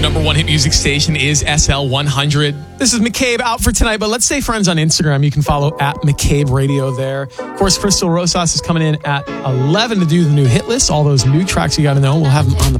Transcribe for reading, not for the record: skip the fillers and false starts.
number one hit music station is SL100. This is McCabe out for tonight, but let's stay friends on Instagram. You can follow at McCabe Radio there. Of course, Crystal Rosas is coming in at 11 to do the new hit list. All those new tracks you got to know. We'll have them on the